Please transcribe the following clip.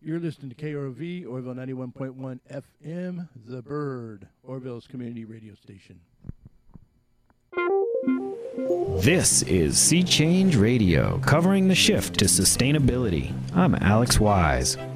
You're listening to KROV, Orville 91.1 FM, The Bird, Orville's community radio station. This is Sea Change Radio, covering the shift to sustainability. I'm Alex Wise.